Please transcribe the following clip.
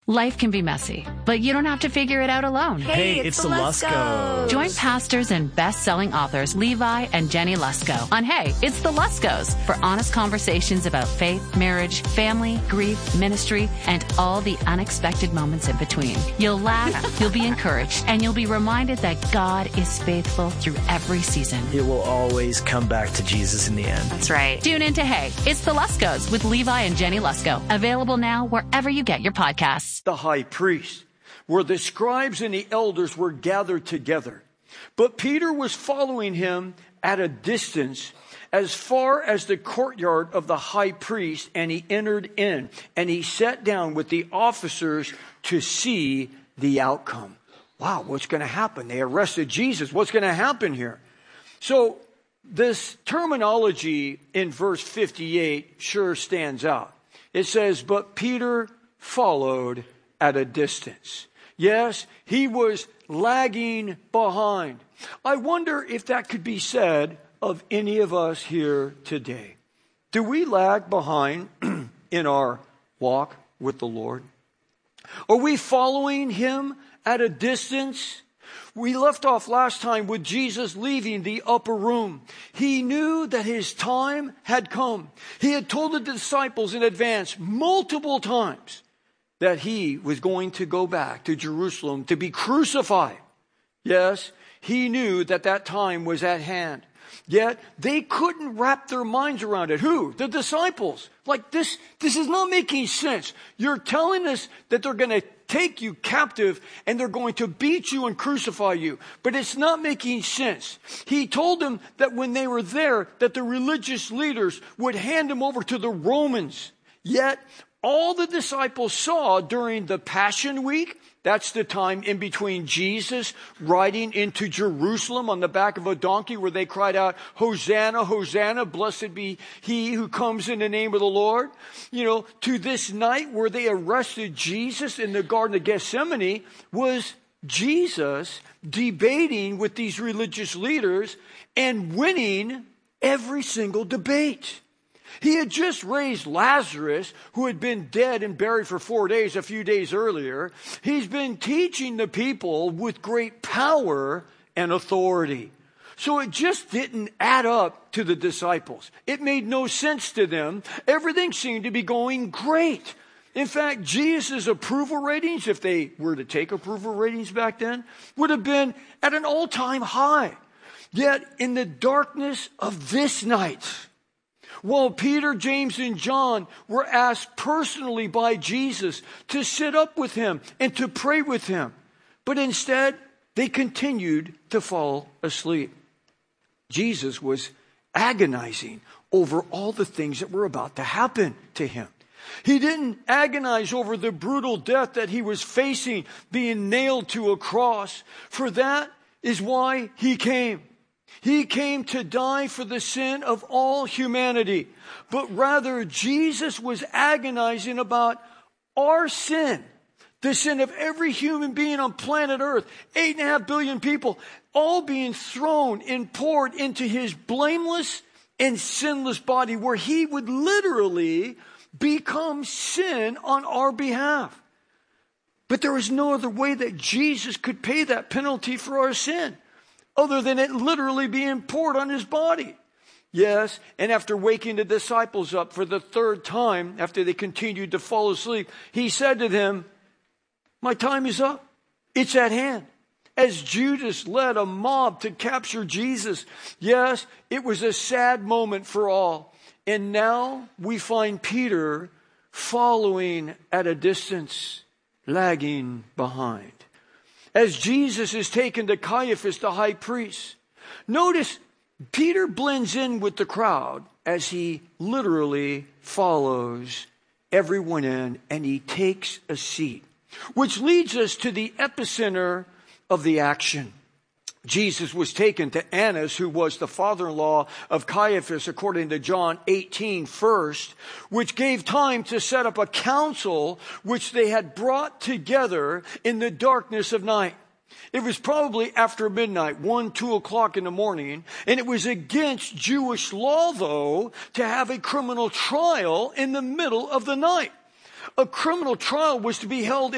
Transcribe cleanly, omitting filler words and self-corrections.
Life can be messy, but you don't have to figure it out alone. Hey, it's the Luskos. Join pastors and best-selling authors Levi and Jenny Lusko on Hey, It's the Luskos for honest conversations about faith, marriage, family, grief, ministry, and all the unexpected moments in between. You'll laugh, you'll be encouraged, and you'll be reminded that God is faithful through every season. It will always come back to Jesus in the end. That's right. Tune in to Hey, It's the Luskos with Levi and Jenny Lusko. Available now wherever you get your podcasts. The high priest, where the scribes and the elders were gathered together. But Peter was following him at a distance as far as the courtyard of the high priest, and he entered in, and he sat down with the officers to see the outcome. Wow, what's going to happen? They arrested Jesus. What's going to happen here? So this terminology in verse 58 sure stands out. It says, but Peter followed at a distance. Yes, he was lagging behind. I wonder if that could be said of any of us here today. Do we lag behind in our walk with the Lord? Are we following him at a distance? We left off last time with Jesus leaving the upper room. He knew that his time had come. He had told the disciples in advance multiple times that he was going to go back to Jerusalem to be crucified. Yes, he knew that that time was at hand. Yet they couldn't wrap their minds around it. Who? The disciples. Like this is not making sense. You're telling us that they're going to take you captive and they're going to beat you and crucify you. But it's not making sense. He told them that when they were there, that the religious leaders would hand him over to the Romans. Yet all the disciples saw during the Passion Week, that's the time in between Jesus riding into Jerusalem on the back of a donkey where they cried out, Hosanna, Hosanna, blessed be he who comes in the name of the Lord. You know, to this night where they arrested Jesus in the Garden of Gethsemane was Jesus debating with these religious leaders and winning every single debate. He had just raised Lazarus, who had been dead and buried for 4 days a few days earlier. He's been teaching the people with great power and authority. So it just didn't add up to the disciples. It made no sense to them. Everything seemed to be going great. In fact, Jesus' approval ratings, if they were to take approval ratings back then, would have been at an all-time high. Yet in the darkness of this night, while Peter, James, and John were asked personally by Jesus to sit up with him and to pray with him, but instead they continued to fall asleep. Jesus was agonizing over all the things that were about to happen to him. He didn't agonize over the brutal death that he was facing, being nailed to a cross. For that is why he came. He came to die for the sin of all humanity. But rather, Jesus was agonizing about our sin, the sin of every human being on planet Earth, 8.5 billion people, all being thrown and poured into his blameless and sinless body, where he would literally become sin on our behalf. But there was no other way that Jesus could pay that penalty for our sin, other than it literally being poured on his body. Yes, and after waking the disciples up for the third time, after they continued to fall asleep, he said to them, my time is up. It's at hand. As Judas led a mob to capture Jesus, yes, it was a sad moment for all. And now we find Peter following at a distance, lagging behind. As Jesus is taken to Caiaphas, the high priest, notice Peter blends in with the crowd as he literally follows everyone in, and he takes a seat, which leads us to the epicenter of the action. Jesus was taken to Annas, who was the father-in-law of Caiaphas, according to John 18 first, which gave time to set up a council which they had brought together in the darkness of night. It was probably after midnight, 1, 2 o'clock in the morning, and it was against Jewish law, though, to have a criminal trial in the middle of the night. A criminal trial was to be held